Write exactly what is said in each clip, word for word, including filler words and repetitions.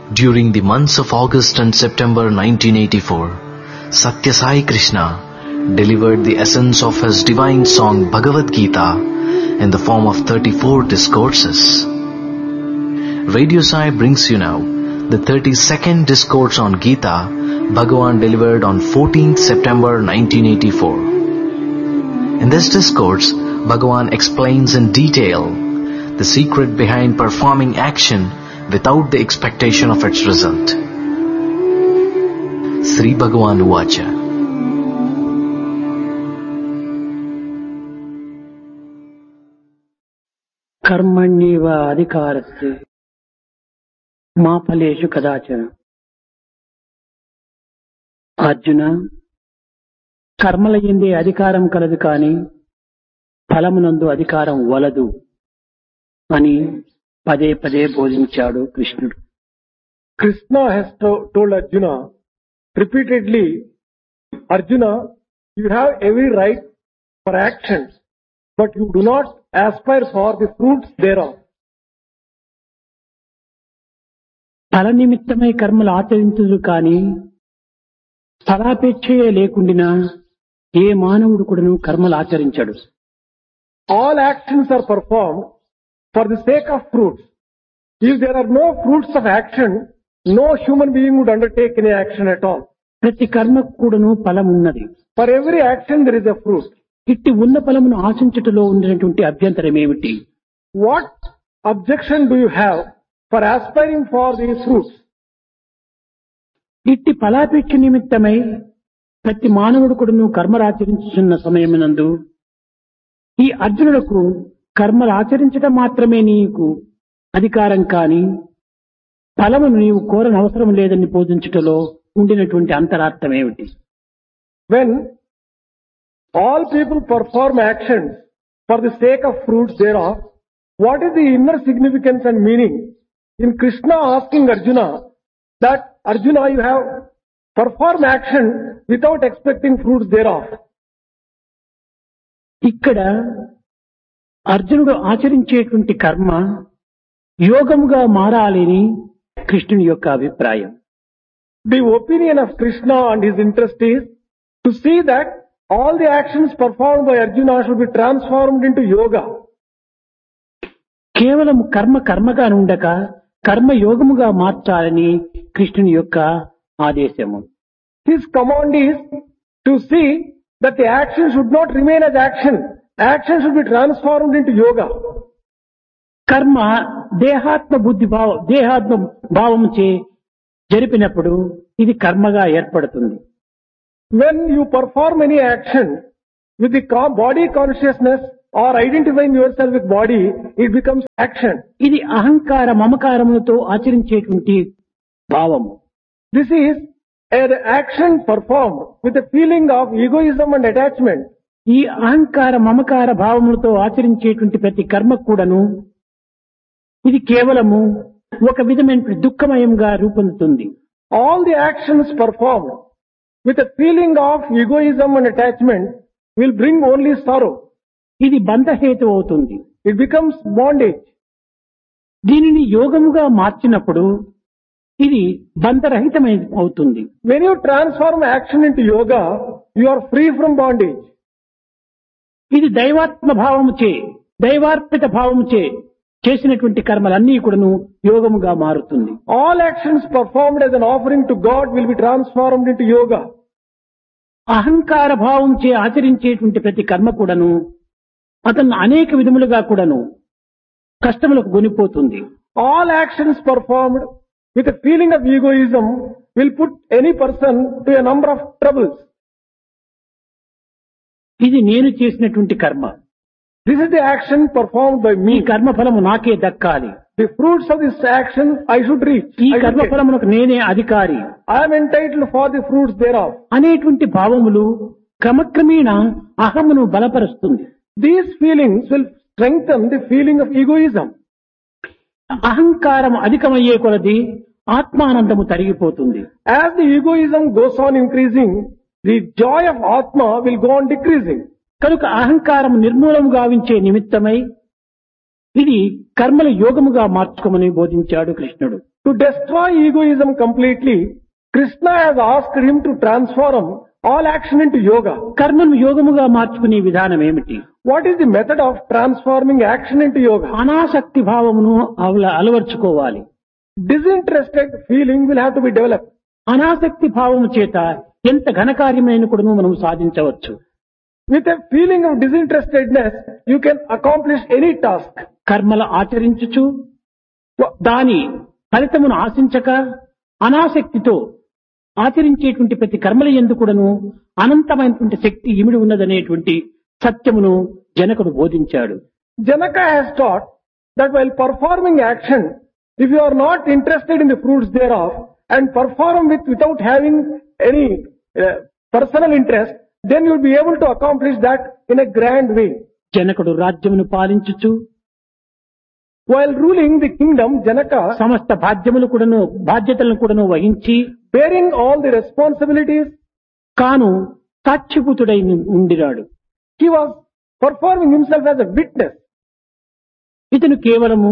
During the months of August and September nineteen eighty-four, Satya Sai Krishna delivered the essence of his divine song Bhagavad Gita in the form of thirty-four discourses. Radio Sai brings you now the thirty-second discourse on Gita Bhagavan delivered on fourteenth September nineteen eighty-four. In this discourse, Bhagavan explains in detail the secret behind performing action without the expectation of its result. Sri Bhagavan Uvacha. कर्मण्येव अधिकारस्य मा फलेषु कदाचन. అర్జున, కర్మల యందే అధికారం కలదు కాని ఫలమునందు అధికారం వలదు అని పదే పదే బోధించాడు కృష్ణుడు. Krishna has to- told Arjuna repeatedly, Arjuna, you have every right for actions, but you do not aspire for the fruits thereof. ఫల నిమిత్తమై కర్మలు ఆచరించదు కాని ఫలాపేక్షయే లేకుండినా ఏ మానవుడు కూడాను కర్మలు ఆచరించడు. All actions are performed for the sake of fruits. If there are no fruits of action, no human being would undertake any action at all. ప్రతి కర్మకు కూడాను ఫలం ఉన్నది. For every action there is a fruit. ఇట్టి ఉన్న ఫలమును ఆశించుటలో ఉండినటువంటి అభ్యంతరం ఏమిటి? What objection do you have for aspiring for these fruits? ఇట్టి ఫలాపేక్ష నిమిత్తమై ప్రతి మానవుడు కూడాను కర్మలు ఆచరించుతున్న సమయమునందు ఈ అర్జునులకు కర్మలు ఆచరించడం మాత్రమే నీకు అధికారం కాని ఫలమును నీవు కోరని అవసరం లేదని బోధించుటలో ఉండినటువంటి అంతరార్థం ఏమిటి? When all people perform actions for the sake of fruits thereof, what is the inner significance and meaning in Krishna asking Arjuna that Arjuna, you have performed action without expecting fruits thereof? ఇక్కడ అర్జునుడు ఆచరించేటువంటి కర్మ యోగముగా మారాలని కృష్ణుని యొక్క అభిప్రాయం. The opinion of Krishna and his interest is to see that all the actions performed by Arjuna should be transformed into yoga. కేవలం కర్మ కర్మగా ఉండక కర్మ యోగముగా మార్చాలని కృష్ణుని యొక్క ఆదేశము. His command is to see that the action should not remain as action. Action should be transformed into yoga. కర్మ దేహాత్మ బుద్ధి భావ దేహాత్మ భావము చే జరిపినప్పుడు ఇది కర్మగా ఏర్పడుతుంది. When you perform any action with the co- body consciousness or identifying yourself with body, it becomes action. ఇది అహంకార మమకారములతో ఆచరించేటువంటి భావము. This is an action performed with a feeling of egoism and attachment. ఈ అహంకార మమకార భావములతో ఆచరించేటువంటి ప్రతి కర్మ కూడాను ఇది కేవలము ఒక విధమైన దుఃఖమయంగా రూపొందుతుంది. All the actions performed with a feeling of egoism and attachment will bring only sorrow. ఇది బంధహేతు అవుతుంది. It becomes bondage. దీనిని యోగముగా మార్చినప్పుడు ఇది బంధరహితమై అవుతుంది. When you transform action into yoga, you are free from bondage. ఇది దైవాత్మ భావముచే దైవార్పిత భావముచే చేసినటువంటి కర్మలన్నీ కూడాను యోగముగా మారుతుంది. All actions performed as an offering to God will be transformed into yoga. అహంకార భావంచే ఆచరించేటువంటి ప్రతి కర్మ కూడాను అతను అనేక విధములుగా కూడాను కష్టములకు గొనిపోతుంది. All actions performed with a feeling of egoism will put any person to a number of troubles. ఇది నేను చేసినటువంటి కర్మ. This is the action performed by ఈ me. కర్మ ఫలము నాకే దక్కాలి. The fruits of this action I should reach. ఈ I should కర్మ get. ఫలమునకు నేనే అధికారి I am entitled for the fruits thereof. అనేటువంటి భావములు క్రమక్రమేణ అహమును బలపరుస్తుంది. These feelings will strengthen the feeling of egoism. అహంకారం అధికమయ్యే కొలది ఆత్మానందము తరిగిపోతుంది. As the egoism goes on increasing, the joy of Atma will go on decreasing. కనుక అహంకారం నిర్మూలము గావించే నిమిత్తమై ఇది కర్మల యోగముగా మార్చుకోమని బోధించాడు కృష్ణుడు. To destroy egoism completely, Krishna has asked him to transform all action into yoga. కర్మను యోగముగా మార్చుకునే విధానం ఏమిటి? What is the method of transforming action into yoga? అనాసక్తి భావమును అవల అలవర్చుకోవాలి. Disinterested feeling will have to be developed. అనాసక్తి భావము చేత ఎంత ఘనకార్యమైన కూడాను మనం సాధించవచ్చు. With a feeling of disinterestedness, you can accomplish any task. కర్మలు ఆచరించుచు దాని ఫలితమును ఆశించక అనాసక్తితో ఆచరించేటువంటి ప్రతి కర్మల యందు కూడాను అనంతమైనటువంటి శక్తి ఇమిడి ఉన్నదనేటువంటి సత్యమును జనకుడు బోధించాడు. Janaka has taught that while performing action, if you are not interested in the fruits thereof and perform with without having any uh, personal interest, then you will be able to accomplish that in a grand way. జనకుడు రాజ్యమును పాలించుచు While ruling the kingdom, Janaka, సమస్త బాధ్యములు కూడాను బాధ్యతలను కూడాను వహించి bearing all the responsibilities, కాను సాక్షిభూతుడై ఉండిరాడు. he was performing himself as a witness. ఇతను కేవలము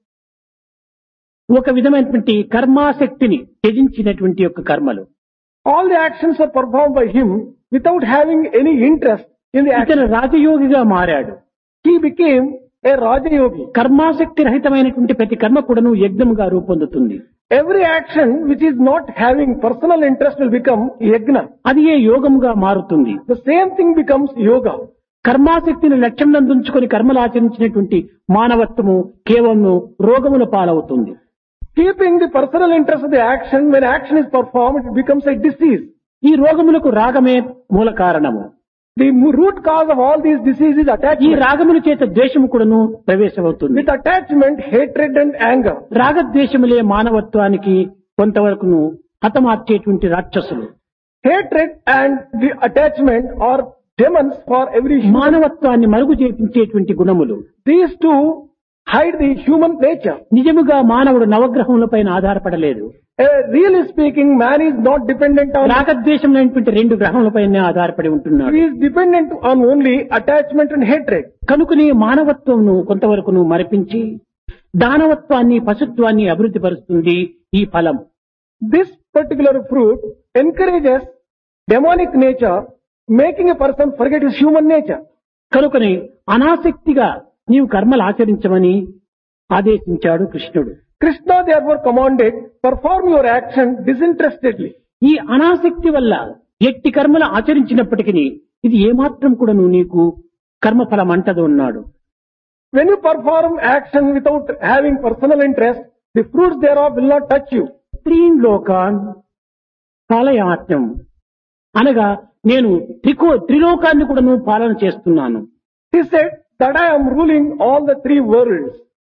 ఒక విధమైనటువంటి కర్మాసక్తిని త్యజించినటువంటి యొక్క కర్మలు. All the actions were performed by him without having any interest in the action. ఇతను రాజయోగిగా మారాడు. He became a Rajayogi. కర్మాసక్తి రహితమైనటువంటి ప్రతి కర్మ కూడాను యజ్ఞముగా రూపొందుతుంది. Every action which is not having personal interest will become yajna. అది ఏ యోగముగా మారుతుంది. The same thing becomes yoga. కర్మాసక్తిని లక్ష్యం నందుంచుకొని కర్మలు ఆచరించినటువంటి మానవత్వము కేవలం రోగముల పాలవుతుంది. Keeping the personal interest of the action, when action is performed, it becomes a disease. ఈ రోగములకు రాగమే మూల కారణము. The root cause of all these diseases is ఈ attachment. రాగముల చేత ద్వేషము కూడాను ప్రవేశమవుతుంది. With attachment, hatred and anger. రాగద్వేషములే మానవత్వానికి కొంతవరకును హతమార్చేటువంటి రాక్షసులు. Hatred and the attachment are demons for every human. మానవత్వాన్ని మరుగు చేపించేటువంటి గుణములు. These two hide the human nature. నిజముగా మానవుడు నవగ్రహములపైన ఆధారపడలేదు. Uh, really speaking, man is not dependent on. రాగద్వేషములైనటువంటి రెండు గ్రహములపైన ఆధారపడి ఉంటున్నాడు. He is dependent on only attachment and hatred. కనుకనే మానవత్వమును కొంతవరకును మరిపించి దానవత్వాన్ని పశుత్వాన్ని అభివృద్ధి పరుస్తుంది ఈ ఫలం. This particular fruit encourages demonic nature, making a person forget his human nature. కనుకనే అనాసక్తిగా నీవు కర్మలు ఆచరించమని ఆదేశించాడు కృష్ణుడు. Krishna therefore commanded, perform your action disinterestedly. ఈ అనాసక్తి వల్ల ఎట్టి కర్మలు ఆచరించినప్పటికీ ఇది ఏమాత్రం కూడా నువ్వు నీకు కర్మఫలం అంటదు అన్నాడు. When you perform action without having personal interest, the fruits thereof will not touch you. త్రీన్ లోకాన్ పాలయాత్యం అనగా నేను త్రికో త్రిలోకాన్ని కూడా నువ్వు పాలన చేస్తున్నాను. He said that I am ruling all the three worlds.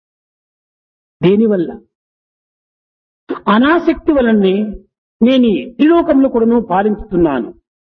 దేనివల్ల అనాసక్తి వలనే నేను ఈ త్రిలోకంలో కూడా నువ్వు పాలించుతున్నాను.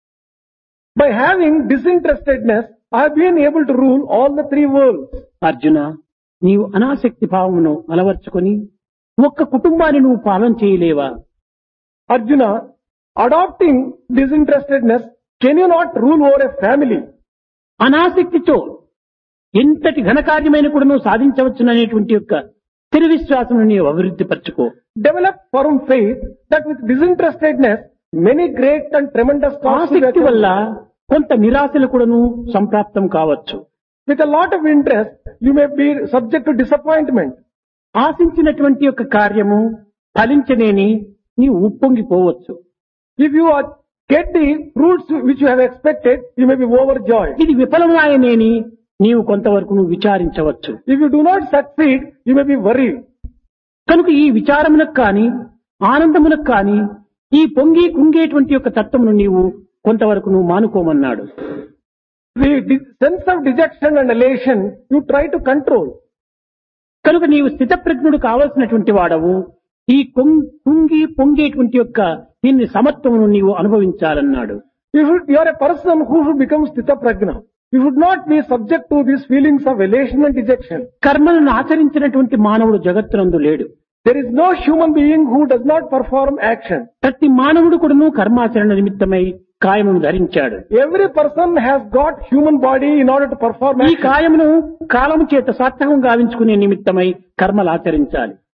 By having disinterestedness, I have been able to rule all the three worlds. Arjuna, నీవు అనాసక్తి భావమును అలవర్చుకొని ఒక్క కుటుంబాన్ని నువ్వు పాలన చేయలేవా? Arjuna, adopting disinterestedness, can you not rule over a family? అనాసక్తితో ఎంతటి ఘనకార్యమైన కూడా నువ్వు సాధించవచ్చుననేటువంటి యొక్క స్థిర విశ్వాసం నీవు అభివృద్ధి పరచుకో. Develop firm faith that with disinterestedness, many great and tremendous tasks will be ఆసక్తి వల్ల accomplished. కొంత నిరాశలు కూడాను సంప్రాప్తం కావచ్చు. With a lot of interest, you may be subject to disappointment. ఆశించినటువంటి యొక్క కార్యము ఫలించనేని నీవు ఉప్పొంగిపోవచ్చు. If you are, get the fruits which you have expected, you may be overjoyed. ఇది విఫలమాయనేని నీవు కొంతవరకు నువ్వు విచారించవచ్చు. If you do not succeed, you may be worried. కనుక ఈ విచారములకు కాని ఆనందములకు కాని ఈ పొంగి కుంగేటువంటి యొక్క తత్వమును నీవు కొంతవరకు నువ్వు మానుకోమన్నాడు. The de- sense of dejection and elation, you try to control. కనుక నీవు స్థితప్రజ్ఞుడు కావలసినటువంటి వాడవు. ఈ కొం- కుంగి పొంగేటువంటి యొక్క దీన్ని సమత్వమును నీవు అనుభవించాలన్నాడు. You should, you are a person who should become sthita prajna. You should not be subject to these feelings of elation and dejection. కర్మలను ఆచరించినటువంటి మానవుడు జగత్తునందు లేడు. There is no human being who does not perform action. ప్రతి మానవుడు కూడాను కర్మాచరణ నిమిత్తమై కాయమును ధరించాడు. Every person has got human body in order to perform ఈ action. కాయమును కాలము చేత సార్థకం గావించుకునే నిమిత్తమై కర్మలు ఆచరించాలి.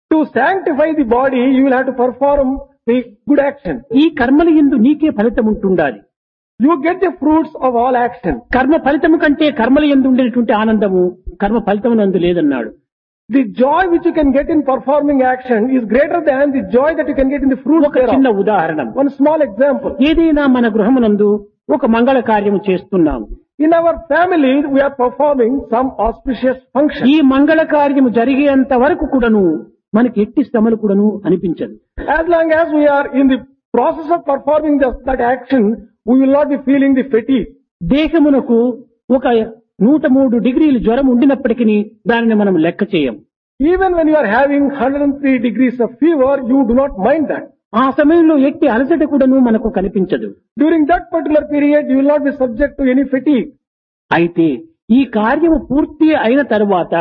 To sanctify the body, you will have to perform the good action. ఈ కర్మల యందు నీకే ఫలితం ఉంటుండాలి. You get the fruits of all action. కర్మ ఫలితము కంటే కర్మల యందు ఉండేటువంటి ఆనందము కర్మ ఫలితమునందు లేదన్నాడు. The joy which you can get in performing action is greater than the joy that you can get in the fruits ఒక చిన్న thereof. ఉదాహరణ, One small example. ఏదైనా మన గృహమునందు ఒక మంగళ కార్యము చేస్తున్నాము. In our family, we are performing some auspicious function. ఈ మంగళ కార్యము జరిగేంత వరకు కూడాను మనకి ఎట్టి శ్రమలు కూడాను అనిపించదు. As long as we are in the process of performing the, that action, we will not be feeling the fatigue. దేహమునకు ఒక నూట మూడు డిగ్రీలు జ్వరం ఉండినప్పటికీ దానిని మనం లెక్క చేయం. Even when you are having one hundred three degrees of fever, you do not mind that. ఆ సమయంలో ఎట్టి అలసట కూడాను మనకు కనిపించదు. During that particular period, you will not be subject to any fatigue. అయితే ఈ కార్యము పూర్తి అయిన తరువాత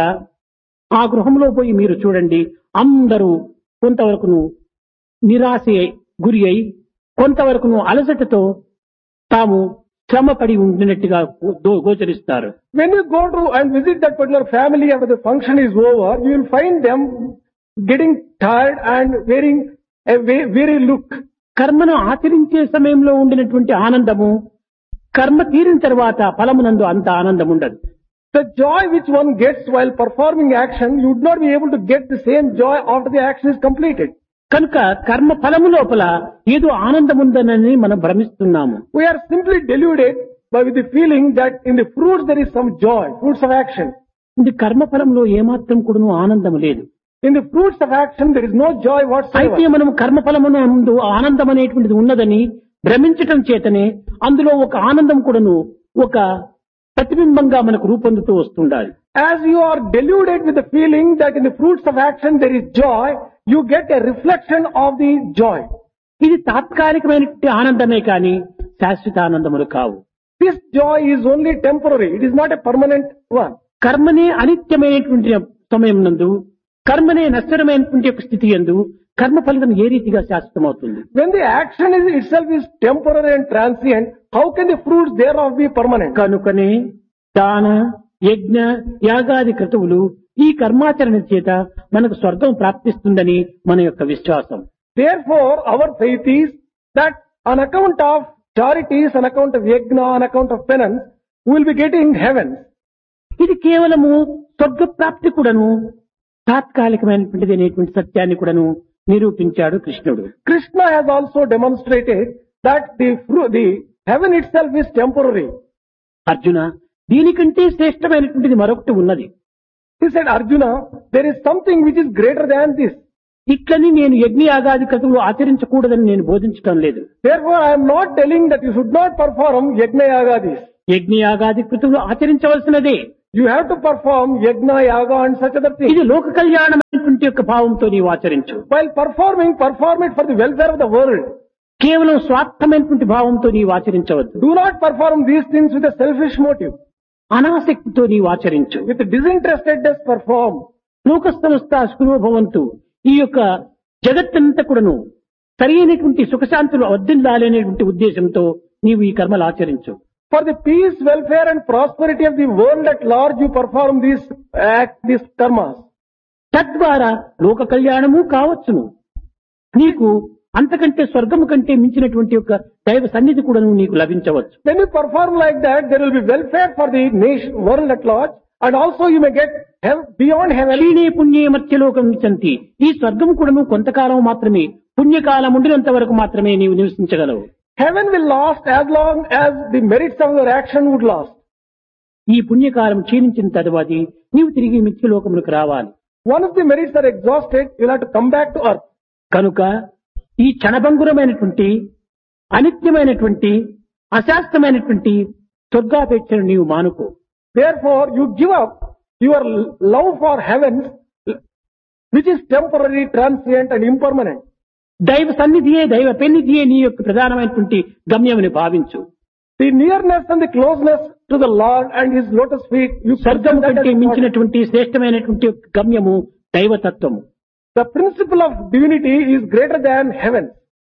ఆ గృహంలో పోయి మీరు చూడండి, అందరూ కొంతవరకును నిరాశ గురి అయి కొంతవరకును అలసటతో తాము శ్రమపడి ఉండినట్టుగా go- గోచరిస్తారు. When you go to and visit that particular family after the function is over, you will find them getting tired and wearing a we- weary look. కర్మను ఆచరించే సమయంలో ఉండినటువంటి ఆనందము కర్మ తీరిన తర్వాత ఫలమునందు అంత ఆనందం ఉండదు. The joy which one gets while performing action, you would not be able to get the same joy after the action is completed. కనుక కర్మ ఫలము లోపల ఏదో ఆనందం ఉందనని మనం భ్రమిస్తున్నాము. We are simply deluded by with the feeling that in the fruits there is some joy, fruits of action. ఇది కర్మ ఫలంలో ఏమాత్రం కూడాను ఆనందం లేదు. In the fruits of action there is no joy అయితే whatsoever. మనం కర్మఫలమున ముందు ఆనందం అనేటువంటిది ఉన్నదని భ్రమించటం చేతనే అందులో ఒక ఆనందం కూడాను ఒక ప్రతిబింబంగా మనకు రూపొందుతూ వస్తుండాలి. As you are deluded with the feeling that in the fruits of action there is joy, you get a reflection of the joy. ఇది తాత్కాలికమైనటువంటి ఆనందమే కానీ శాశ్వత ఆనందములు కావు. This joy is only temporary. It is not a permanent one. కర్మనే అనిత్యమైనటువంటి సమయం నందు కర్మనే నశ్వరమైనటువంటి యొక్క స్థితి యందు కర్మ ఫలితం ఏ రీతిగా శాశ్వతమవుతుంది? When the action is itself is temporary and transient, how can the fruits thereof be permanent? కనుకనే దాన యజ్ఞ యాగాది క్రతువులు ఈ కర్మాచరణ చేత మనకు స్వర్గం ప్రాప్తిస్తుందని మన యొక్క విశ్వాసం. Therefore, our faith is that on account of charities, on account of yajna, on account of penance, we will be getting heaven. ఇది కేవలము స్వర్గ ప్రాప్తి కూడాను తాత్కాలికమైనటువంటిది అనేటువంటి సత్యాన్ని కూడాను నిరూపించాడు కృష్ణుడు. Krishna has also demonstrated that the fru- the heaven itself is temporary. Arjuna, దీనికంటే శ్రేష్టమైనటువంటిది మరొకటి ఉన్నది. He said, Arjuna, there is something which is greater than this. ఇట్లని నేను యజ్ఞయాగాది క్రతువులు ఆచరించకూడదని నేను బోధించటం లేదు. Therefore, I am not telling that you should not perform yajna yagadis. యజ్ఞయాగాది క్రతువులు ఆచరించవలసినదే. You have to perform yajna yaga and such other things. ఇది లోక కళ్యాణమైనటువంటి యొక్క భావంతో నీవు ఆచరించు. While performing, perform it for the welfare of the world. కేవలం స్వార్థమైనటువంటి భావంతో నీవు ఆచరించవద్దు. Do not perform these things with a selfish motive. అనాసక్తితో నీవు ఆచరించు. With disinterestedness perform. లోకస్థమస్త సుఖభవంతు, ఈ యొక్క జగత్తంతా కూడాను సరైనటువంటి సుఖశాంతులు వర్ధిల్లాలనేటువంటి ఉద్దేశంతో నీవు ఈ కర్మలు ఆచరించు. For the peace, welfare and prosperity of the world at large, you perform these act, these karmas. తద్వారా లోక కళ్యాణము కావచ్చును. నీకు అంతకంటే స్వర్గము కంటే మించినటువంటి యొక్క దైవ సన్నిధి కూడా నీకు లభించవచ్చు. When you perform like that, there will be welfare for the nation, world at large, and also you may get heaven, beyond heaven. క్షీణే పుణ్యే మధ్యలోకం విచంతి, ఈ స్వర్గము కూడాను కొంతకాలం మాత్రమే, పుణ్యకాలం ఉండినంత వరకు మాత్రమే నీవు నివసించగలవు. Heaven will last as long as the merits of your action would last. ఈ పుణ్యకాలం క్షీణించిన తరువాత నీవు తిరిగి మిథ్యలోకములకు రావాలి. Once the merits are exhausted, you will have to come back to earth. కనుక ఈ క్షణభంగురమైనటువంటి అనిత్యమైనటువంటి అశాస్త్రమైనటువంటి స్వర్గాపేక్షను నీవు మానుకో. Therefore, you give up your love for heaven, which is temporary, transient and impermanent. దైవ సన్నిధియే దైవ పెన్నిధియే నీ యొక్క ప్రధానమైనటువంటి గమ్యమని భావించు. The nearness and the closeness to the Lord and His lotus feet, you స్వర్గం consider that కంటే as important. మించినటువంటి శ్రేష్టమైనటువంటి గమ్యము దైవతత్వము. The principle of divinity is greater than heaven.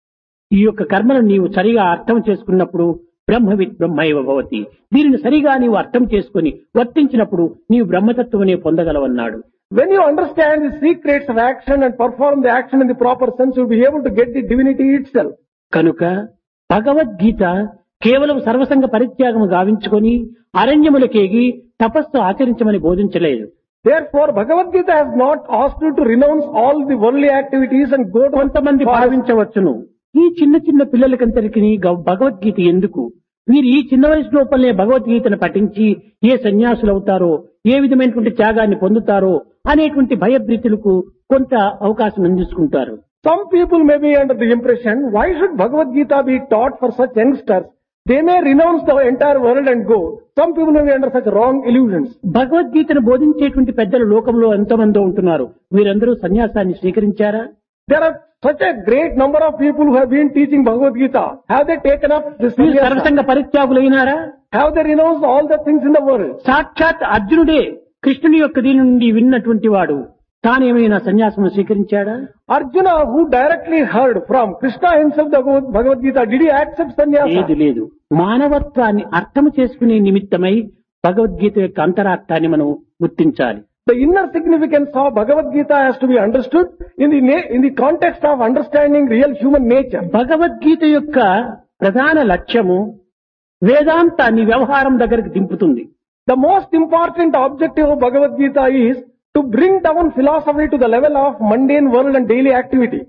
ఈ యొక్క కర్మను నీవు సరిగా అర్థం చేసుకున్నప్పుడు బ్రహ్మవిత్ బ్రహ్మైవ భవతి. దీనిని సరిగా నీవు అర్థం చేసుకుని వర్తించినప్పుడు నీవు బ్రహ్మతత్వమనే పొందగలవన్నాడు. When you understand the secrets of action and perform the action in the proper sense, you'll be able to get the divinity itself. కనుక భగవద్గీత కేవలం సర్వసంగ పరిత్యాగము గావించుకొని అరణ్యములకేగి తపస్సు ఆచరించమని బోధించలేదు. Therefore, Bhagavad Gita has not asked you to renounce all the worldly activities and go to కొంతమంది forest. భావించవచ్చును, ఈ చిన్న చిన్న పిల్లలకంతరికి గ- భగవద్గీత ఎందుకు, వీరు ఈ చిన్న వయసు లోపలనే భగవద్గీతను పఠించి ఏ సన్యాసులు అవుతారో, ఏ విధమైనటువంటి త్యాగాన్ని పొందుతారో అనేటువంటి భయభ్రీతులకు కొంత అవకాశం అందించుకుంటారు. Some people may be under the impression, why should Bhagavad Gita be taught for such youngsters? They may renounce the entire world and go. Some people may be under such wrong illusions. భగవద్గీతను బోధించేటువంటి పెద్దలు లోకంలో ఎంతమందో ఉంటున్నారు, వీరందరూ సన్యాసాన్ని స్వీకరించారా? There are such a great number of people who have been teaching Bhagavad Gita. Have they taken up this వీరు sannyasa? సర్వసంగ పరిత్యాగులైనారా? Have they renounced all the things in the world? సాక్షాత్ అర్జునుడే కృష్ణుని యొక్క దీని నుండి విన్నటువంటి వాడు తానేమైనా సన్యాసం స్వీకరించాడా? Arjuna, who directly heard from Krishna himself the Bhagavad Gita, did he accept లేదు sannyasa? లేదు. మానవత్వాన్ని అర్థం చేసుకునే నిమిత్తమై భగవద్గీత యొక్క అంతరార్థాన్ని మనం గుర్తించాలి. The inner significance of Bhagavad Gita has to be understood in the na- in the context of understanding real human nature. Bhagavad Gita యొక్క ప్రధాన లక్ష్యము వేదాంతాన్ని వ్యవహారం దగ్గరికి దింపుతుంది. The most important objective of Bhagavad Gita is to bring down philosophy to the level of mundane world and daily activity.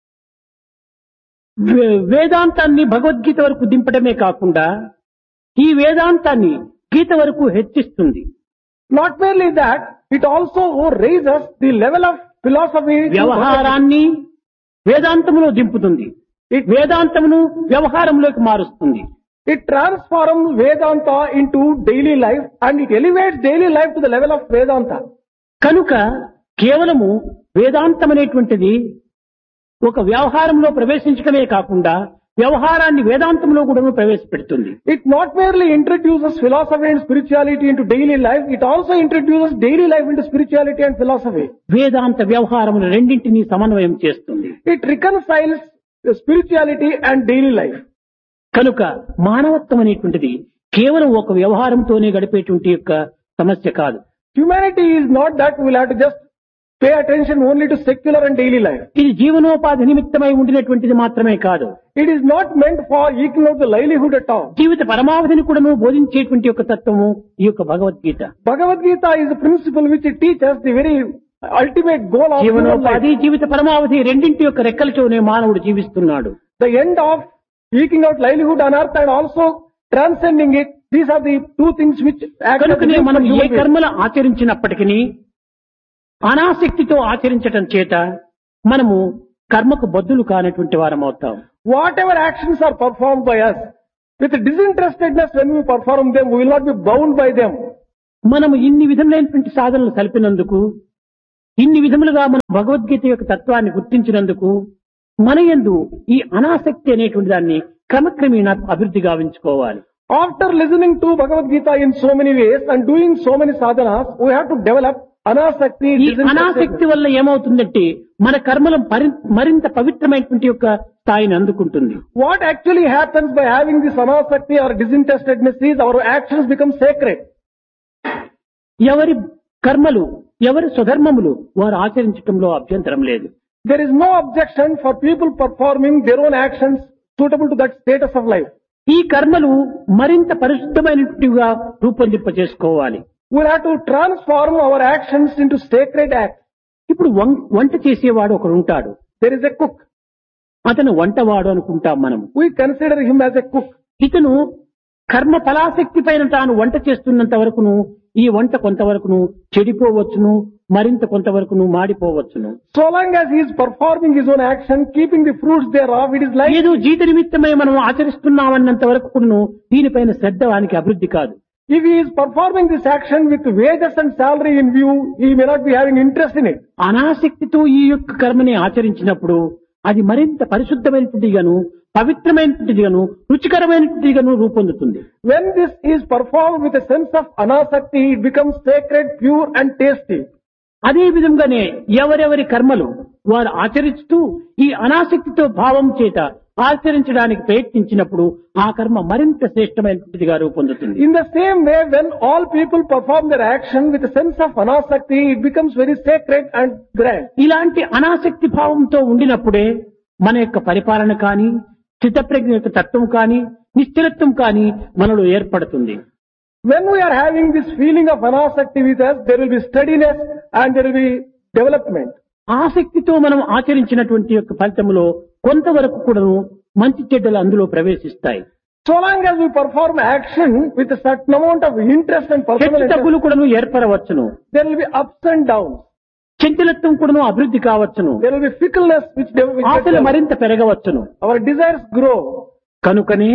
వే- వేదాంతాన్ని భగవద్గీత వరకు దింపడమే కాకుండా ఈ వేదాంతాన్ని గీత వరకు హెచ్చిస్తుంది. Not merely that, it also raises the level of philosophy to Bhagavad Gita. వ్యవహారాన్ని వేదాంతములో దింపుతుంది, వేదాంతమును వ్యవహారంలోకి మారుస్తుంది. It transforms Vedanta into daily life and it elevates daily life to the level of Vedanta. కనుక కేవలము వేదాంతం అనేటువంటిది ఒక వ్యవహారంలో ప్రవేశించడమే కాకుండా వ్యవహారాన్ని వేదాంతంలో కూడా ప్రవేశపెడుతుంది. It not merely introduces philosophy and spirituality into daily life, it also introduces daily life into spirituality and philosophy. వేదాంత వ్యవహారములు రెండింటినీ సమన్వయం చేస్తుంది. It reconciles the spirituality and daily life. కనుక మానవత్వం అనేటువంటిది కేవలం ఒక వ్యవహారంతోనే గడిపేటువంటి యొక్క సమస్య కాదు. Humanity is not that we will have to just pay attention only to secular and daily life. ఇది జీవనోపాధి నిమిత్తమై ఉండినటువంటిది మాత్రమే కాదు, It is not meant for eking out the livelihood at all. జీవిత పరమావధిని కూడాను బోధించేటువంటి యొక్క తత్వము ఈ యొక్క Bhagavad Gita. Bhagavad Gita is a principle which it teaches the very ultimate goal of human జీవనోపాధి life. జీవిత పరమావధి రెండింటి యొక్క రెక్కలతోనే మానవుడు జీవిస్తున్నాడు. The end of eking out livelihood on earth and also transcending it, these are the two things which act as కనుకనే the మనం ఏ human being. కర్మలు ఆచరించినప్పటికీ అనాసక్తితో ఆచరించటం చేత మనము కర్మకు బద్దులు కానటువంటి వారం అవుతాం. Whatever actions are performed by us, with disinterestedness when we perform them, we will not be bound by them. మనము ఇన్ని విధములైనటువంటి సాధనలు కలిపినందుకు, ఇన్ని విధములుగా మనం భగవద్గీత యొక్క తత్వాన్ని గుర్తించినందుకు మన యందు ఈ అనాసక్తి అనేటువంటి దాన్ని క్రమక్రమేణా అభివృద్ధి గావించుకోవాలి. After listening to Bhagavad Gita in so many ways and doing so many sadhanas, we have to develop anasakti. ఈ disinterestedness. అనాసక్తి వల్ల ఏమవుతుందంటే మన కర్మలు పరి- మరింత పవిత్రమైనటువంటి యొక్క స్థాయిని అందుకుంటుంది. What actually happens by having this anasakti or disinterestedness is our actions become sacred. ఎవరి కర్మలు ఎవరి స్వధర్మములు వారు ఆచరించటంలో అభ్యంతరం లేదు. There is no objection for people performing their own actions suitable to that status of life. ఈ కర్మలు మరింత పరిశుద్ధమైనట్టుగా రూపొందింప చేసుకోవాలి. We'll have to transform our actions into sacred acts. ఇప్పుడు వం- వంట చేసేవాడు ఒకడు ఉంటాడు, There is a cook. అతను వంటవాడు అనుకుంటాం మనం. We consider him as a cook. ఇతను కర్మ ఫలాసక్తి పైన తాను వంట చేస్తున్నంత వరకును ఈ వంట కొంతవరకును చెడిపోవచ్చును, మరింత కొంతవరకును మాడిపోవచ్చును. So long as he is performing his own action, keeping the fruits thereof, it is like ఏదో జీత నిమిత్తమై మనం ఆచరిస్తున్నామన్నంత వరకు కూడాను దీనిపైన శ్రద్ధ వానికి అభివృద్ధి కాదు. if he is performing this action with wages and salary in view, he may not be having interest in it. అనాసక్తితో ఈ యొక్క కర్మని ఆచరించినప్పుడు అది మరింత పరిశుద్ధమైనటువంటిగాను, పవిత్రమైనటువంటిగాను, రుచికరమైనటువంటిగాను రూపొందుతుంది. When this is performed with a sense of anasakti, it becomes sacred, pure and tasty. అదే విధంగానే ఎవరెవరి కర్మలు వారు ఆచరిస్తూ ఈ అనాసక్తితో భావం చేత ఆచరించడానికి ప్రయత్నించినప్పుడు ఆ కర్మ మరింత శ్రేష్టమైనటువంటిదిగా రూపొందుతుంది. In the same way, when all people perform their action with a sense of anasakti, it becomes very sacred and grand. ఇలాంటి అనాసక్తి భావంతో ఉండినప్పుడే మన యొక్క పరిపాలన కానీ, స్థితప్రజ్ఞ యొక్క తత్వం కానీ, నిశ్చలత్వం కానీ మనలో ఏర్పడుతుంది. When we are having this feeling of anasakti with us, there will be steadiness and there will be development. ఆసక్తితో మనం ఆచరించినటువంటి యొక్క ఫలితంలో కొంతవరకు కూడాను మంచి చెడ్డలు అందులో ప్రవేశిస్తాయి. So long as we perform action with a certain amount of interest and personal హెచ్చు interest, తగ్గులు కూడాను ఏర్పడవచ్చును. there will be ups and downs. చంచలత్వం కూడాను అభివృద్ధి కావచ్చును. There will be fickleness which de- which ఆశలు gets- మరింత పెరగవచ్చును. our desires grow. కనుకనే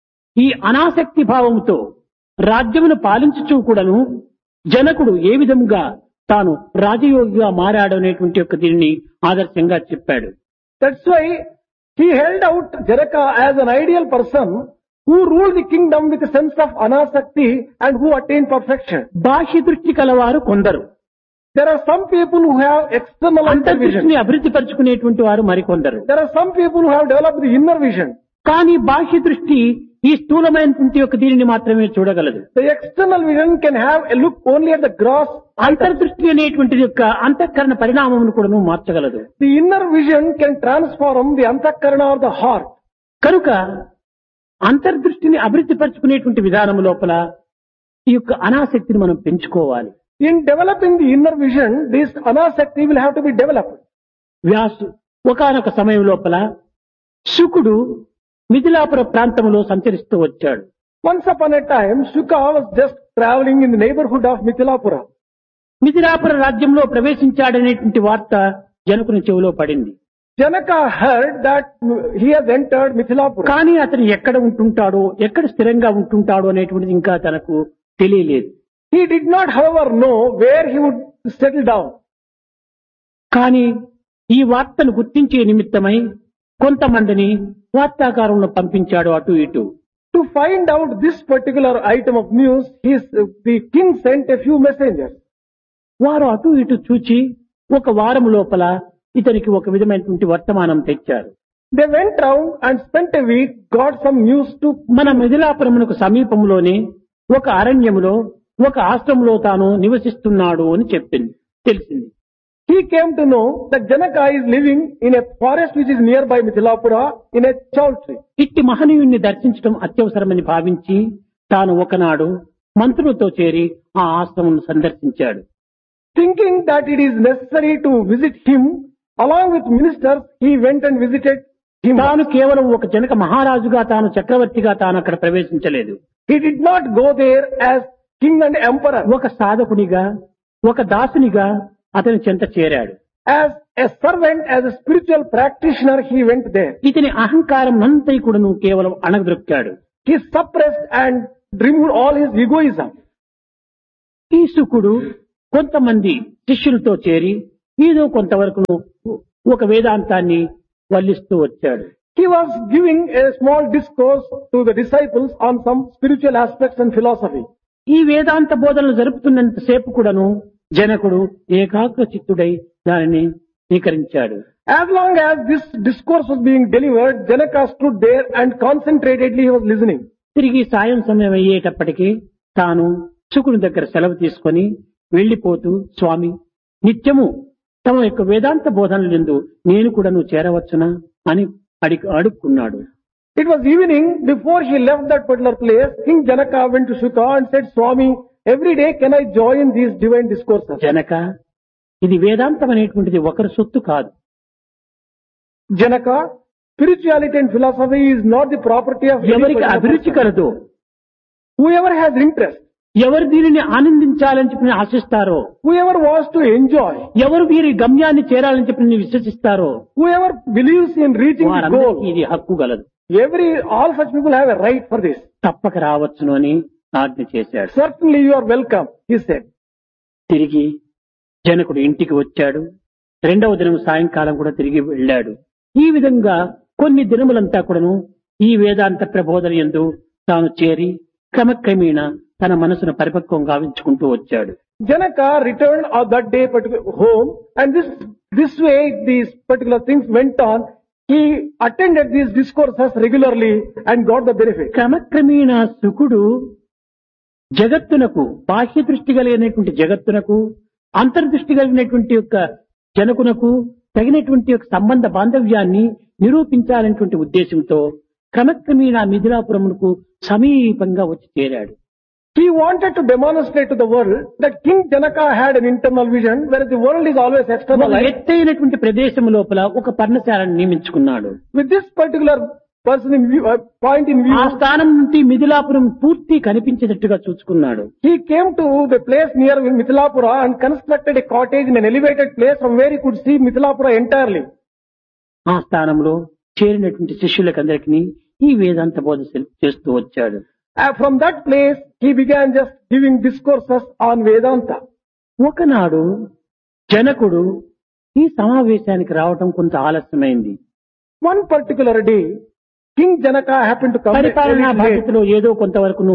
ఈ అనాసక్తి భావంతో రాజ్యమును పాలించుచూ కూడాను జనకుడు ఏ విధంగా తాను రాజయోగిగా మారాడు అనేటువంటి యొక్క దీనిని ఆదర్శంగా చెప్పాడు. That's why he held out Janaka as an ideal person who ruled the kingdom with a sense of anasakti and who attained perfection. బాహ్య దృష్టి కలవారు కొందరు, There are some people who have external అంతర్దృష్టిని vision. అభివృద్ధి పరుచుకునేటువంటి వారు మరికొందరు. There are some people who have developed the inner vision. కానీ బాహ్య దృష్టి ఈ స్థూలమైనటువంటి యొక్క దీనిని మాత్రమే చూడగలదు. The external vision can have a look only at the gross. అంతర్దృష్టి అనేటువంటి యొక్క అంతఃకరణ పరిణామమును కూడాను మార్చగలదు. The inner vision can transform the antakarana or the heart. కనుక అంతర్దృష్టిని అభివృద్ధి పరుచుకునేటువంటి విధానం లోపల ఈ యొక్క అనాసక్తిని మనం పెంచుకోవాలి. In developing the inner vision, this anasakti will have to be developed. Vyasu ఒకానొక సమయం లోపల శుకుడు మిథిలాపుర ప్రాంతంలో సంచరిస్తూ వచ్చాడు. Once upon a time, Shuka was just traveling in the neighborhood of Mithilapura. Mithilapura రాజ్యంలో ప్రవేశించాడనేటువంటి వార్త జనకుని చెవిలో పడింది. Janaka heard that he has entered Mithilapura. కానీ అతను ఎక్కడ ఉంటుంటాడో, ఎక్కడ స్థిరంగా ఉంటుంటాడో అనేటువంటిది ఇంకా తనకు తెలియలేదు. He did not, however, know where he would settle down. కానీ ఈ వార్తను గుర్తించే నిమిత్తమై కొంతమందిని వార్తాకారంలో పంపించాడు అటు ఇటు. To find out this particular item of news, his, the king sent a few messengers. వారు అటు ఇటు చూచి ఒక వారం లోపల ఇతనికి ఒక విధమైనటువంటి వర్తమానం తెచ్చారు. They went round and spent a week, got some news to మన మిథిలాపురమునకు సమీపంలోనే ఒక అరణ్యములో ఒక ఆశ్రమంలో తాను నివసిస్తున్నాడు అని చెప్పింది తెలిసింది. He came to know that Janaka is living in a forest which is nearby Mithilapura in a chowtree. ఇట్టి మహనీయుణ్ణి దర్శించడం అత్యవసరమని భావించి తాను ఒకనాడు మంత్రులతో చేరి ఆ ఆశ్రమం సందర్శించాడు. Thinking that it is necessary to visit him, along with ministers, he went and visited him. తాను కేవలం ఒక జనక మహారాజుగా తాను చక్రవర్తిగా తాను అక్కడ ప్రవేశించలేదు. He did not go there as king and emperor. ఒక సాధకునిగా, ఒక దాసునిగా అతని చెంత చేరాడు. As a servant, as a spiritual practitioner, he went there. ఇతని అహంకారం అంతా కూడాను కేవలం అణగదొక్కాడు. He suppressed and removed all his egoism. ఈ శుకుడు కొంతమంది శిష్యులతో చేరి ఏదో కొంతవరకు ఒక వేదాంతాన్ని వల్లిస్తూ వచ్చాడు. He was giving a small discourse to the disciples on some spiritual aspects and philosophy. ఈ వేదాంత బోధనలు జరుపుతున్నంత సేపు కూడాను జనకుడు ఏకాగ్ర చిత్తుడై దానిని స్వీకరించాడు. As long as this discourse was being delivered, Janaka stood there and concentratedly he was listening. తిరిగి సాయం సమయం అయ్యేటప్పటికీ తాను శుకుని దగ్గర సెలవు తీసుకొని వెళ్లిపోతూ, స్వామి, నిత్యము తమ యొక్క వేదాంత బోధనలు యందు నేను కూడా నువ్వు చేరవచ్చునా అని అడిగి అడుక్కున్నాడు. It was evening before he left that particular place. King Janaka went to Shuka and said, Swami, every day can I join these divine discourses? Janaka, ఇది వేదాంతం అనేటువంటిది ఒకరి సొత్తు కాదు. Janaka, spirituality and philosophy is not the property of any ఎవరికి particular అభిరుచి person. కలదు, Whoever has interest, ఎవరు దీనిని ఆనందించాలని చెప్పి ఆశిస్తారో, whoever wants to enjoy, ఎవరు వీరి గమ్యాన్ని చేరాలని చెప్పి విశ్వసిస్తారో whoever believes in reaching the వారందరికీ goal, ఇది హక్కు గలదు. every, all such people have a right for this. తప్పక రావచ్చును అని ఆజ్ఞ చేశాడు. Certainly you are welcome, he said. తిరిగి జనకుడు ఇంటికి వచ్చాడు. రెండవ దినం సాయంకాలం కూడా తిరిగి వెళ్ళాడు. ఈ విధంగా కొన్ని దినములంతా కూడాను ఈ వేదాంత ప్రబోధన యందు తాను చేరి క్రమక్రమేణా తన మనసును పరిపక్వం గావించుకుంటూ వచ్చాడు. Janaka returned on that day particular home, and this this way these particular things went on. he attended these discourses regularly and got the benefit. క్రమక్రమేణా శుకుడు జగత్తునకు బాహ్య దృష్టి కలిగినటువంటి జగత్తునకు అంతర్దృష్టి కలిగినటువంటి యొక్క జనకునకు తగినటువంటి యొక్క సంబంధ బాంధవ్యాన్ని నిరూపించాలనేటువంటి ఉద్దేశంతో క్రమక్రమేణా మిథిలాపురమునకు సమీపంగా వచ్చి చేరాడు. He wanted to demonstrate to the world that King Janaka had an internal vision, whereas the world is always ఒక externalized. ఎత్తైనటువంటి ప్రదేశం లోపల ఒక పర్ణశాలను నియమించుకున్నాడు. With this particular person in view, uh, point in view, ఆ స్థానం నుండి మిథిలాపురం పూర్తి కనిపించేటట్టుగా చూసుకున్నాడు. he came to the place near Mithilapura and constructed a cottage in an elevated place from where he could see Mithilapura entirely. ఆ స్థానంలో చేరినటువంటి శిష్యులకందరికీ ఈ వేదాంత బోధ చేస్తూ వచ్చాడు. Uh, from that place, he began just giving discourses on Vedanta. ఒకనాడు జనకుడు ఈ సమావేశానికి రావటం కొంత ఆలస్యమైంది. One particular day, King Janaka happened to come a పరిపాలనా little late. బాధ్యతలో ఏదో కొంతవరకును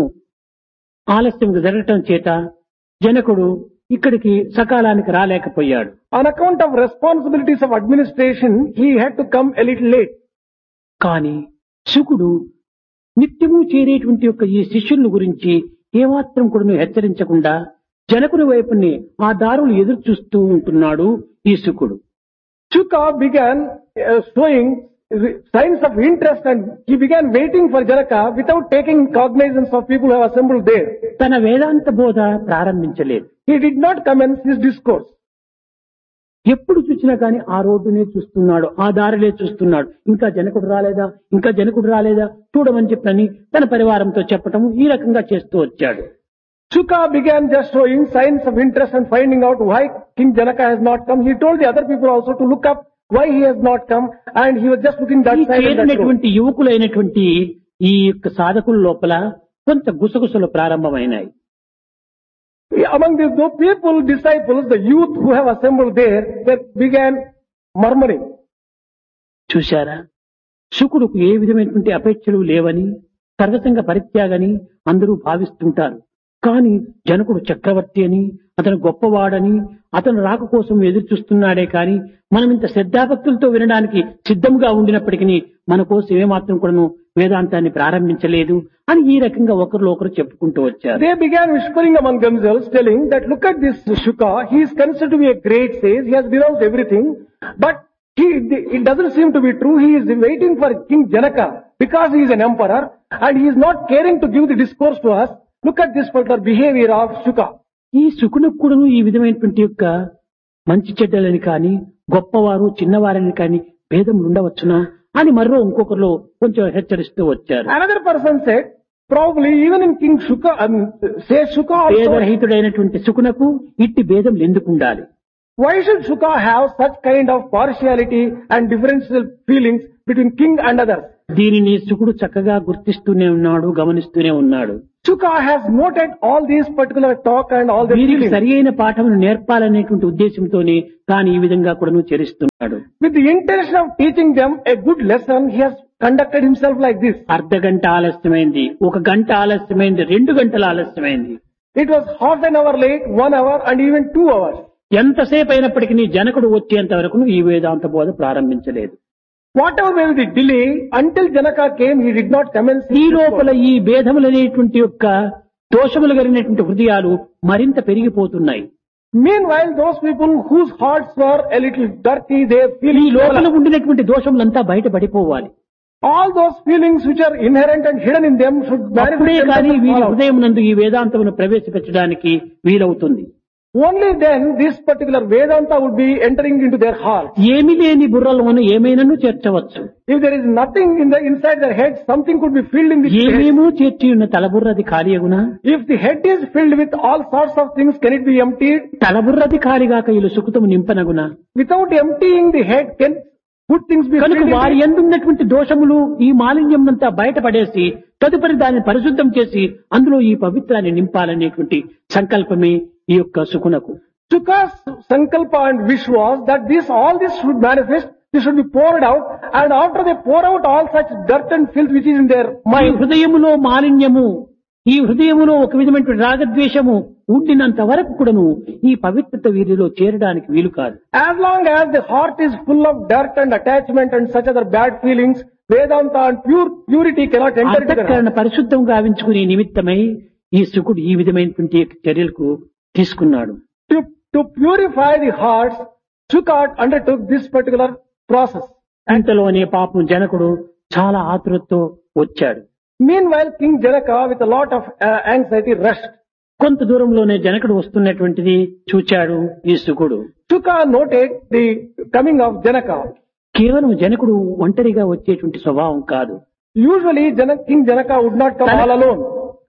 ఆలస్యం జరగటం చేత జనకుడు ఇక్కడికి సకాలానికి రాలేకపోయాడు. On account of responsibilities of administration, he had to come a little late. కాని శుకుడు నిత్యము చేరేటువంటి యొక్క ఈ శిష్యుల గురించి ఏమాత్రం కూడా హెచ్చరించకుండా జనకుని వైపుని ఆ దారులు ఎదురు చూస్తూ ఉంటున్నాడు ఈ శుకుడు. Shuka began uh, showing signs of interest and he began waiting for Janaka without taking cognizance of people who have assembled there. తన వేదాంత బోధ ప్రారంభించలేదు. He did not commence his discourse. ఎప్పుడు చూసినా కానీ ఆ రోడ్డునే చూస్తున్నాడు, ఆ దారిలే చూస్తున్నాడు. ఇంకా జనకుడు రాలేదా, ఇంకా జనకుడు రాలేదా చూడమని చెప్పని తన పరివారంతో చెప్పటం ఈ రకంగా చేస్తూ వచ్చాడు. Shuka began just showing signs of interest and finding out why King Janaka has not come. He told the other people also to look up why he has not come, and he was just looking that ఈ side and that road. చేరినటువంటి యువకులైనటువంటి ఈ యొక్క సాధకుల లోపల కొంత గుసగుసలు ప్రారంభమైనాయి. Among these those people, disciples, the youth who have assembled there, they began murmuring. చూశారా, శుకుడుకు ఏ విధమైనటువంటి అపేక్షలు లేవని సర్వసంగ పరిత్యాగని అందరూ భావిస్తుంటారు. కానీ జనకుడు చక్రవర్తి అని, అతను గొప్పవాడని, అతను రాక కోసం ఎదురు చూస్తున్నాడే కానీ మనం ఇంత శ్రద్ధాభక్తులతో వినడానికి సిద్ధంగా ఉండినప్పటికీ మన కోసం ఏమాత్రం కూడాను వేదాంతాన్ని ప్రారంభించలేదు అని ఈ రకంగా ఒకరిలో ఒకరు చెప్పుకుంటూ వచ్చారు. They began whispering among themselves, telling that look at this Shuka, he is considered to be a great sage, he has denounced everything, but he, it doesn't seem to be true. He is waiting for King Janaka because he is an emperor and he is not caring to give the discourse to us. Look at this particular behavior of Shuka. ఈ శుకునికి కూడాను ఈ విధమైనటువంటి యొక్క మంచి చెడ్డలని కానీ గొప్పవారు చిన్నవారని కానీ భేదం ఉండవచ్చునా అని మరో ఇంకొకరిలో కొంచెం హెచ్చరిస్తూ వచ్చారు. Another person said, probably even in King Shuka, um, say Shuka also, భేదరహితుడైనటువంటి శుకునకు ఇట్టి భేదం ఎందుకు ఉండాలి? why should Shuka have such kind of partiality and differential feelings between king and others? దీనిని శుకుడు చక్కగా గుర్తిస్తూనే ఉన్నాడు, గమనిస్తూనే ఉన్నాడు. Shuka has noted all these particular talk and all the వీరికి feelings. సరి అయిన పాఠమును నేర్పాలనేటువంటి ఉద్దేశంతోనే తాను ఈ విధంగా కూడా చేరిస్తున్నాడు. With the intention of teaching them a good lesson, he has conducted himself like this. అర్ధ గంట ఆలస్యమైంది, ఒక గంట ఆలస్యమైంది, రెండు గంటల ఆలస్యమైంది. It was half an hour late, one hour and even two hours. ఎంతసేపు అయినప్పటికీ జనకుడు వచ్చేంత వరకు ఈ వేదాంత బోధ ప్రారంభించలేదు. Whatever may be the delay, until Janaka came, he did not commence his ఈ discourse. లోపల ఈ భేదములనేటువంటి యొక్క దోషములు కలిగినటువంటి హృదయాలు మరింత పెరిగిపోతున్నాయి. Meanwhile, those people whose hearts were a little dirty, they feel ఈ లోపల ఉండినటువంటి దోషములంతా బయటపడిపోవాలి. all those feelings which are inherent and hidden in them should అప్పుడే manifest కానీ themselves వీరి all out. హృదయం నందు ఈ వేదాంతమును ప్రవేశపెట్టడానికి వీలవుతుంది. Only then this particular Vedanta would be entering into their heart. ఏమి లేని బుర్రలను ఏమైనాను చేర్చవచ్చు. If there is nothing in the inside their head, something could be filled in the head. ఏమేమో చేర్చి ఉన్న తలబుర్రది ఖాళీయగునా? If the head is filled with all sorts of things, can it be emptied? తలబుర్రది ఖాళీగాక ఇల్లు సుఖతము నింపనగునా? Without emptying the head, can good things be కనుక filled వారి in it? ఎందున్నటువంటి దోషములు ఈ మాలిన్యం అంతా బయటపడేసి తదుపరి దాన్ని పరిశుద్ధం చేసి అందులో ఈ పవిత్రాన్ని నింపాలనేటువంటి సంకల్పమే ఈ యొక్క సుకునకు. Shuka's sankalpa and wish was that this, all this should manifest, this should be poured out, and after they pour out all such dirt and filth which is in their me mind, హృదయములో మాలిన్యము ఈ హృదయములో ఒక విధమైనటువంటి రాగద్వేషము ఉండినంత వరకు కూడాను ఈ పవిత్రత వీరిలో చేరడానికి వీలు కాదు. As long as the heart is full of dirt and attachment and such other bad feelings, Vedanta and pure purity cannot enter into the అంతఃకరణ heart. పరిశుద్ధం గావించుకునే నిమిత్తమై ఈ శుకుడు ఈ విధమైనటువంటి చర్యలకు తీసుకున్నాడు. To, to purify the hearts, Shuka undertook this particular process. అంతలోనే పాపం జనకుడు చాలా ఆతురతతో వచ్చాడు. Meanwhile, King Janaka, with a lot of uh, anxiety, rushed. కొంత దూరంలోనే జనకుడు వస్తున్నటువంటిది చూచాడు ఈ శుకుడు. Shuka noted the coming of Janaka. కేవలం జనకుడు ఒంటరిగా వచ్చేటువంటి స్వభావం కాదు. Usually, Janak, King Janaka would not come all alone.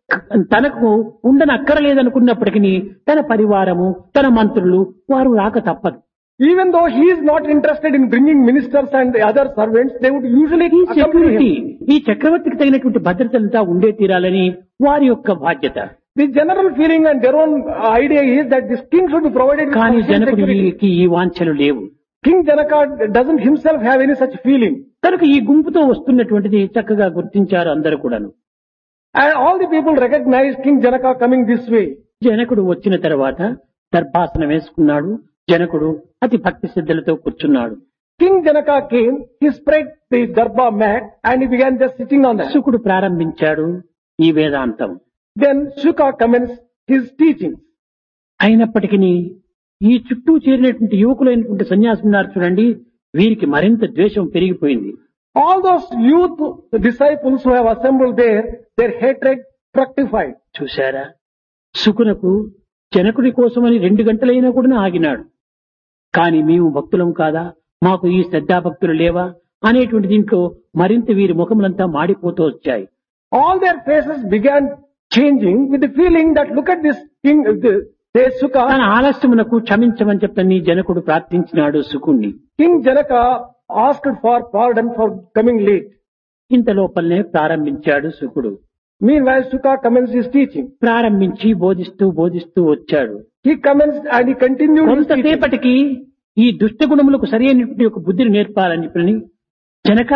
తనకు ఉండని అక్కరలేదనుకున్నప్పటికీ తన పరివారము తన మంత్రులు వారు రాక తప్పదు. Even though he is not interested in bringing ministers and the other servants, they would usually ఈ accompany సెక్యూరిటీ him. ఈ చక్రవర్తికి తగినటువంటి భద్రతలంతా ఉండే తీరాలని వారి యొక్క బాధ్యత. The general feeling and their own uh, idea is that this king should be provided with కానీ sufficient security. జనకుడికి ఈ వాంఛలు లేవు. King Janaka doesn't himself have any such feeling. కనుక ఈ గుంపుతో వస్తున్నటువంటిది చక్కగా గుర్తించారు అందరూ కూడాను. And all the people recognized King Janaka coming this way. జనకుడు వచ్చిన తర్వాత దర్భాసనం వేసుకున్నాడు. జనకుడు అతి భక్తి శ్రద్ధలతో కూర్చున్నాడు. King Janaka came, he spread the darbar mat and he began just sitting on that. శుకుడు ప్రారంభించాడు ఈ వేదాంతం. Then Shuka commenced his teachings. అయినప్పటికీ ఈ చుట్టూ చేరినటువంటి యువకులైనటువంటి సన్యాసులు ఉన్నారు చూడండి, వీరికి మరింత ద్వేషం పెరిగిపోయింది. All those youth disciples who have assembled there, their hatred fructified. చూశారా, శుకునకు జనకుడి కోసమని రెండు గంటలైనా కూడా ఆగినాడు. కానీ మేము భక్తులం కాదా, మాకు ఈ శ్రద్ధాభక్తులు లేవా అనేటువంటి దీంట్లో మరింత వీరి ముఖములంతా మాడిపోతూ వచ్చాయి. All their faces began changing with the feeling that look at this king, this, this Shuka. తన ఆలస్యమునకు క్షమించమని చెప్పని జనకుడు ప్రార్థించినాడు శుకుణ్ణి. King Janaka asked for pardon for coming late. ఇంత లోపలనే ప్రారంభించాడు శుకుడు. Meanwhile, Shuka commenced his teaching. ప్రారంభించి బోధిస్తూ బోధిస్తూ వచ్చాడు. He commenced and he continued his teaching. కొంతసేపటికి ఈ దుష్ట గుణములకు సరైనటువంటి ఒక బుద్ధిని నేర్పాలని చెప్పని, జనక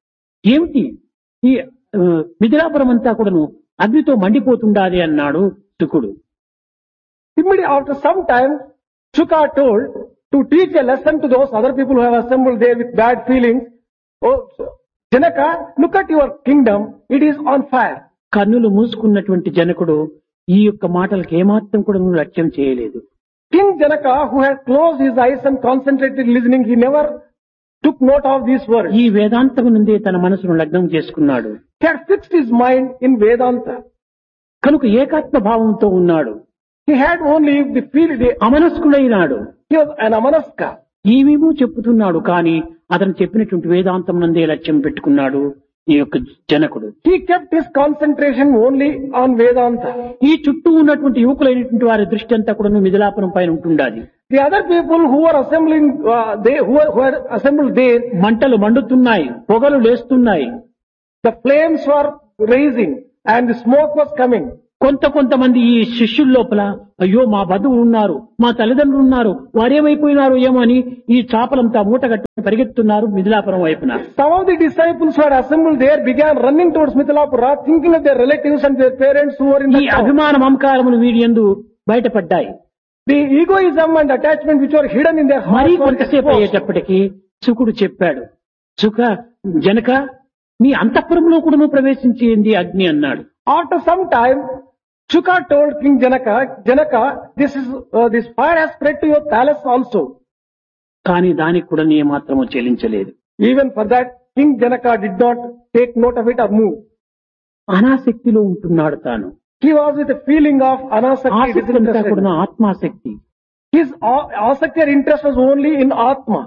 ఏమిటి ఈ ఆ, మిథిలాపురం అంతా కూడాను అగ్నితో మండిపోతుండాలి అన్నాడు శుకుడు. Immediately after some time, Shuka told to teach a lesson to those other people who have assembled there with bad feelings. Oh, Janaka, look at your kingdom, it is on fire. కన్నులు మూసుకున్నటువంటి జనకుడు ఈ యొక్క మాటలకు ఏమాత్రం కూడా లక్ష్యం చేయలేదు. King Janaka, who had closed his eyes and concentrated listening, he never took note of these words. ఈ వేదాంతము నుండే తన మనసును లగ్నం చేసుకున్నాడు. He had fixed his mind in Vedanta. కనుక ఏకాత్మ భావంతో ఉన్నాడు. He had only the feel, the, అమనస్కుడైనాడు. he was an amanaska. ఏమేమో చెప్పుతున్నాడు, కానీ అతను చెప్పినటువంటి వేదాంతం నందే లక్ష్యం పెట్టుకున్నాడు ఈ యొక్క జనకుడు. He kept his concentration only on Vedanta. ఈ చుట్టూ ఉన్నటువంటి యువకులైనటువంటి వారి దృష్టి అంతా కూడా మిథిలాపురం పైన ఉంటుండాలి. The other people who were assembling, uh, they who were, who had assembled there, మంటలు మండుతున్నాయి, పొగలు లేస్తున్నాయి. the flames were raising and the smoke was coming. కొంత కొంతమంది ఈ శిష్యుల లోపల అయ్యో మా బంధువులు ఉన్నారు, మా తల్లిదండ్రులు ఉన్నారు, వారేమైపోయినారు ఏమో అని ఈ చాపలంతా మూటగట్టి పరిగెత్తున్నారు మిథిలాపురం వైపున. Some of the disciples who had assembled there began running towards Mithilapura, thinking of their relatives and their parents who were in the ఈ town. అభిమాన మమకారములు వీడి యందు బయటపడ్డాయి. The egoism and attachment which were hidden in their మరీ hearts were కొంతసేపు exposed. అయ్యేటప్పటికి శుకుడు చెప్పాడు, శుక జనక మీ అంతఃపురంలో కూడా ప్రవేశించింది అగ్ని అన్నాడు. After some time, Shuka told King Janaka, Janaka, this is uh, this fire has spread to your palace also. కానీ దానికి కూడా నీ మాత్రము చెల్లించలేదు. Even for that, King Janaka did not take note of it or move. అనాసక్తిలో ఉంటున్నాడు తాను. He was with a feeling of anasakti, ఆసక్తి అంతా కూడా disinterested. ఆత్మాసక్తి. His a- asakti or interest was only in Atma.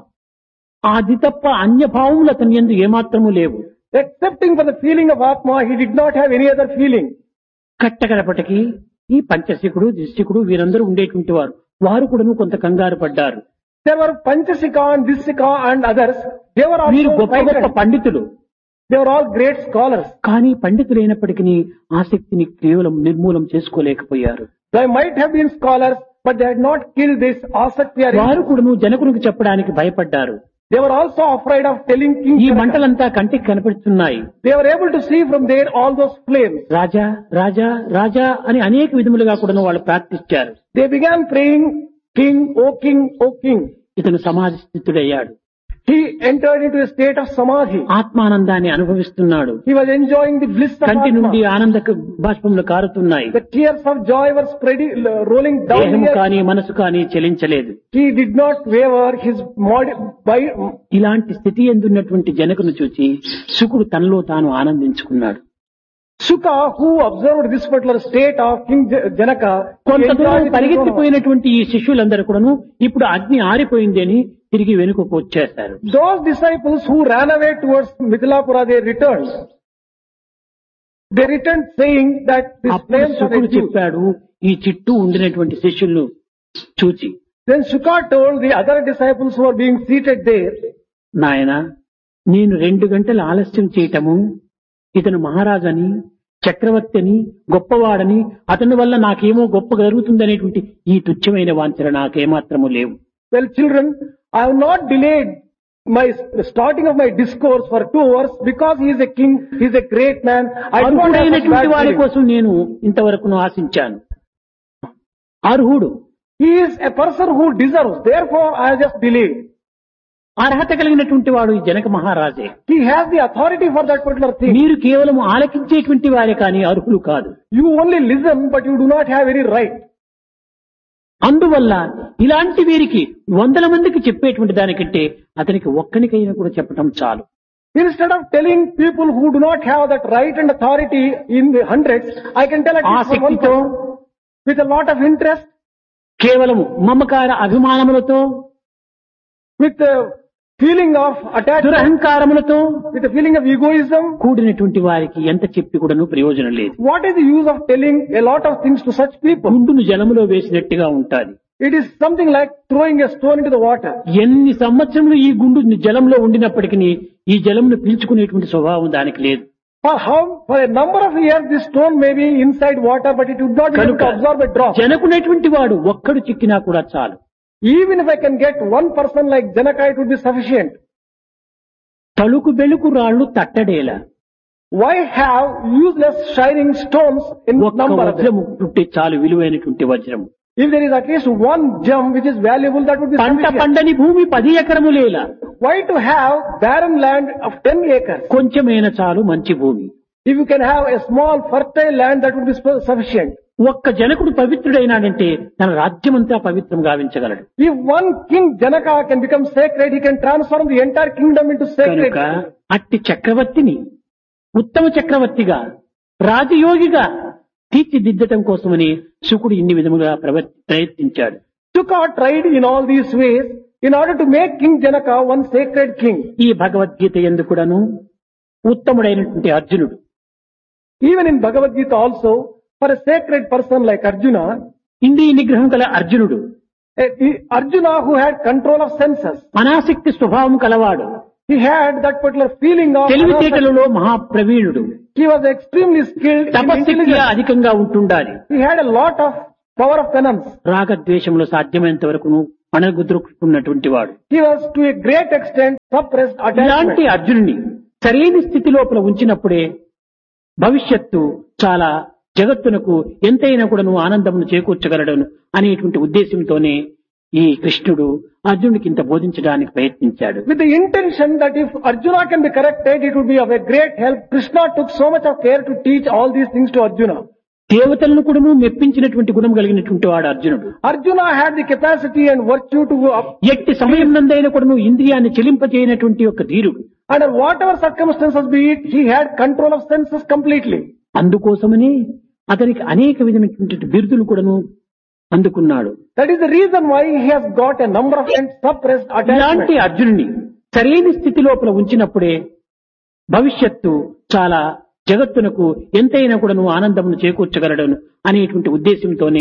అది తప్ప అన్య భావములు అతని యందు ఏమాత్రము లేవు. Excepting for the feeling of Atma, he did not have any other feeling. కట్టకడపటికి ఈ పంచశికుడు దిశికుడు వీరందరూ ఉండేటువంటి వారు వారు కూడా కొంత కంగారు పడ్డారు. There were Panchasika and Disika and others. They were వీరు also గొప్ప గొప్ప frightened. పండితులు. They were all great scholars. కానీ పండితులైనప్పటికీ ఆసక్తిని కేవలం నిర్మూలం చేసుకోలేకపోయారు. They might have been scholars, but they had not killed this asakti or వారు interest. కూడా జనకునికి చెప్పడానికి భయపడ్డారు. They were also afraid of telling King ఈ Janaka. మంటలంతా కంటికి కనపడుతున్నాయి. They were able to see from there all those flames. రాజా రాజా రాజా అని అనేక విధములుగా కూడా వాళ్ళు ప్రార్థించారు. They began praying, King, O King, O King. ఇతను సమాధి స్థితుడయ్యాడు. He entered into a state of samadhi. ఆత్మానందాన్ని అనుభవిస్తున్నాడు. He was enjoying the bliss of కంటి నుండి Atma. ఆనంద బాష్పములు కారుతున్నాయి. The tears of joy were spreading, rolling down దేహము here. కానీ మనసు కానీ చలించలేదు. He did not waver his body by, ఇలాంటి స్థితి ఎందున్నటువంటి జనకును చూచి శుకుడు తనలో తాను ఆనందించుకున్నాడు. Shuka, who observed this particular state of King Ja- Janaka, he కొంత enjoyed దూరం it with his own heart. పరిగెత్తిపోయినటువంటి ఈ శిష్యులందరూ కూడాను ఇప్పుడు అగ్ని ఆరిపోయింది అని తిరిగి వెనుకకు వచ్చేశారు. Those disciples who ran away towards Mithilapura, they returned. They returned saying that this అప్పుడు flames are శుకుడు reduced. చెప్పాడు ఈ చుట్టూ ఉండినటువంటి శిష్యులను చూచి, Then Shuka told the other disciples who were being seated there, నాయన నేను రెండు గంటలు ఆలస్యం చేయటము, ఇతను మహారాజని చక్రవర్తి అని గొప్పవాడని అతని వల్ల నాకేమో గొప్ప జరుగుతుందనేటువంటి ఈ తుచ్చమైన వాంఛన నాకేమాత్రము లేవు. well children, I have not delayed my starting of my discourse for two hours because he is a king, he is a great man. I do not have such అర్హుడైనటువంటి bad వారి feelings. కోసం నేను ఇంతవరకు ఆశించాను. అర్హుడు He is a person who deserves, therefore I have just delayed. అర్హత కలిగినటువంటి వాడు ఈ Janaka మహారాజే. He has the authority for that particular thing. మీరు కేవలం ఆలకించేటువంటి వారే కానీ అర్హులు కాదు. You only listen, but you do not have any right. అందువల్ల ఇలాంటి వీరికి వందల మందికి చెప్పేటువంటి దానికంటే అతనికి ఒక్కనికైనా కూడా చెప్పటం చాలు. Instead of telling people who do not have that right and authority in the hundreds, I can tell at ఆ least for one శక్తితో person with a lot of interest, కేవలము మమకార అభిమానములతో, with a feeling of attachment, దురహంకారములతో with a feeling of egoism. కూడినటువంటి వారికి ఎంత చెప్పి కూడాను ప్రయోజనం లేదు. What is the use of telling a lot of things to such people? గుండును జలములో వేసినట్టుగా ఉంటాది. It is something like throwing a stone into the water. ఎన్ని సంవత్సరములు ఈ గుండు జలంలో ఉండినప్పటికీ ఈ జలమును పీల్చుకునేటువంటి స్వభావం దానికి లేదు. For how, for a number of years this stone may be inside water, but it would not be able కనుక to absorb a drop. జనకునేటువంటి వాడు ఒక్కడు చిక్కినా కూడా చాలు. Even if I can get one person like Janaka, it would be sufficient. తలుకు బెలుకు రాళ్లు తట్టడేల, Why have useless shining stones in ఒక్క number of them? వజ్రము పుట్టే చాలు విలువైనటువంటి వజ్రము. If there is at least one gem which is valuable, that would be పంట sufficient. పండని భూమి పది ఎకరములేల, Why to have barren land of ten acres? కొంచెమైన చాలు మంచి భూమి. If you can have a small fertile land, that would be su- sufficient. ఒక్క జనకుడు పవిత్రుడైనాడంటే తన రాజ్యమంతా పవిత్రం గావించగలడు. If one king Janaka can become sacred, he can transform the entire kingdom into sacred. కనుక అట్టి చక్రవర్తిని ఉత్తమ చక్రవర్తిగా రాజయోగిగా తీర్చిదిద్దటం కోసమని శుకుడు ఇన్ని విధముగా ప్రవ- ప్రయత్నించాడు. Shuka tried in all these ways in order to make King Janaka one sacred king. ఈ భగవద్గీత యందు కూడాను ఉత్తముడైనటువంటి అర్జునుడు Even in Bhagavad Gita also, for a sacred person like Arjuna, ఇంద్రియ నిగ్రహం గల అర్జునుడు, a- a- Arjuna who had control of senses, అనాసక్తి స్వభావం కలవాడు, he had that particular feeling of, తెలివితేటలలో మహాప్రవీణుడు, he was extremely skilled in తపశక్తి intelligence. అధికంగా ఉంటుండాలి. He had a lot of power of penance. రాగద్వేషములు సాధ్యమైనంత వరకు అణగుద్రుకున్నటువంటి వాడు. He was to a great extent suppressed ఇలాంటి attachment. అర్జునుని సరైన స్థితి లోపల ఉంచినప్పుడే భవిష్యత్తు చాలా జగత్తునకు ఎంతైనా కూడా నువ్వు ఆనందమును చేకూర్చగలడను అనేటువంటి ఉద్దేశంతోనే ఈ కృష్ణుడు అర్జునుడికి ఇంత బోధించడానికి ప్రయత్నించాడు. With the intention that if Arjuna can be corrected, it would be of a great help. Krishna took so much of care to teach all these things to Arjuna. దేవతలను కూడా మెప్పించినటువంటి గుణం కలిగినటువంటి వాడు అర్జునుడు. Arjuna had the capacity and virtue to up, ఎట్టి సమయం నందైనా కూడా ఇంద్రియాన్ని చెలింపజేయనటువంటి ఒక ధీరుడు. under whatever circumstances be it, he had control of senses completely. అందుకోసమని అతనికి అనేక విధమైనటువంటి బిరుదులు కూడాను అందుకున్నాడు. That is the reason why he has got a number of and suppressed ఇలాంటి attachment. అర్జునుని సరైన స్థితి లోపల ఉంచినప్పుడే భవిష్యత్తు చాలా జగత్తునకు ఎంతైనా కూడా నువ్వు ఆనందమును చేకూర్చగలడను అనేటువంటి ఉద్దేశంతోనే